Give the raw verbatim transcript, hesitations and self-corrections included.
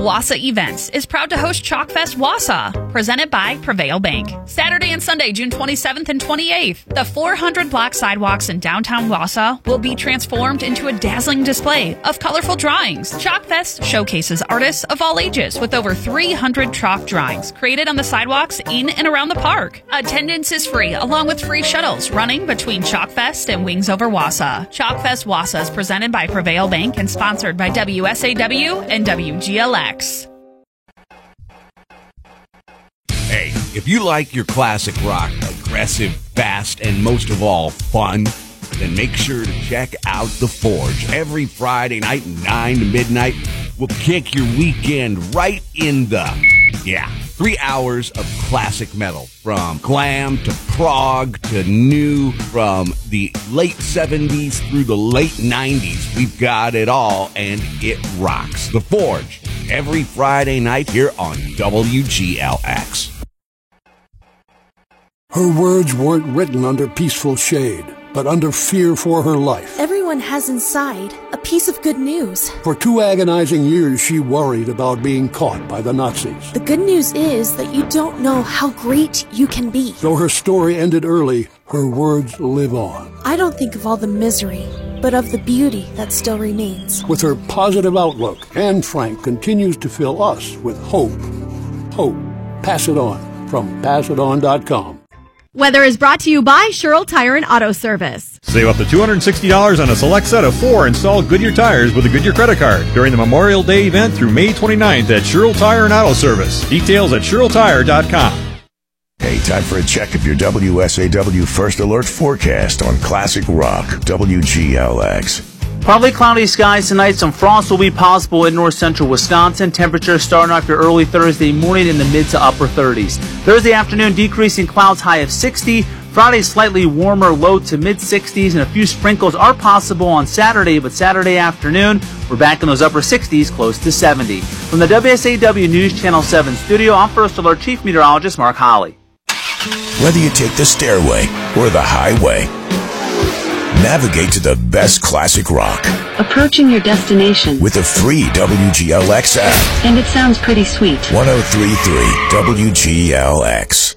Wausau Events is proud to host Chalkfest Wausau, presented by Prevail Bank. Saturday and Sunday, June twenty-seventh and twenty-eighth, the four hundred block sidewalks in downtown Wausau will be transformed into a dazzling display of colorful drawings. Chalkfest showcases artists of all ages with over three hundred chalk drawings created on the sidewalks in and around the park. Attendance is free, along with free shuttles running between Chalkfest and Wings Over Wausau. Chalkfest Wausau is presented by Prevail Bank and sponsored by W S A W and W G L X. Hey, if you like your classic rock, aggressive, fast, and most of all, fun, then make sure to check out The Forge. Every Friday night, nine to midnight, we'll kick your weekend right in the, yeah, three hours of classic metal. From glam to prog to new, from the late seventies through the late nineties. We've got it all, and it rocks. The Forge, every Friday night here on W G L X. Her words weren't written under peaceful shade, but under fear for her life. Everyone has inside a piece of good news. For two agonizing years, she worried about being caught by the Nazis. The good news is that you don't know how great you can be. Though her story ended early, her words live on. I don't think of all the misery, but of the beauty that still remains. With her positive outlook, Anne Frank continues to fill us with hope. Hope. Pass it on from pass it on dot com. Weather is brought to you by Sherrill Tire and Auto Service. Save up to two hundred sixty dollars on a select set of four installed Goodyear tires with a Goodyear credit card during the Memorial Day event through May twenty-ninth at Sherrill Tire and Auto Service. Details at Sherrill Tire dot com. Hey, time for a check of your W S A W First Alert forecast on Classic Rock, W G L X. Partly cloudy skies tonight. Some frost will be possible in north central Wisconsin. Temperatures starting off your early Thursday morning in the mid to upper thirties. Thursday afternoon, decreasing clouds, high of sixty. Friday, slightly warmer, low to mid sixties, and a few sprinkles are possible on Saturday, but Saturday afternoon, we're back in those upper sixties, close to seventy. From the W S A W News Channel seven studio, I'm First Alert Chief Meteorologist Mark Holly. Whether you take the stairway or the highway, navigate to the best classic rock. Approaching your destination with a free W G L X app. And it sounds pretty sweet. one oh three point three W G L X.